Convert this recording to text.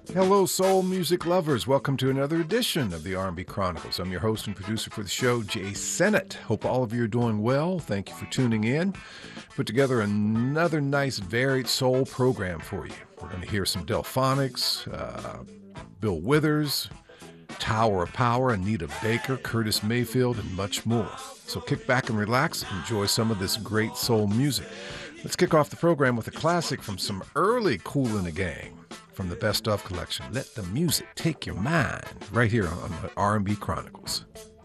Hello, soul music lovers. Welcome to another edition of the R&B Chronicles. I'm your host and producer for the show, Jay Sennett. Hope all of you are doing well. Thank you for tuning in. Put together another nice, varied soul program for you. We're going to hear some Delphonics, Bill Withers, Tower of Power, Anita Baker, Curtis Mayfield, and much more. So kick back and relax. Enjoy some of this great soul music. Let's kick off the program with a classic from some early Kool and the Gang. From the Best Of collection, Let the Music Take Your Mind, right here on the R&B Chronicles.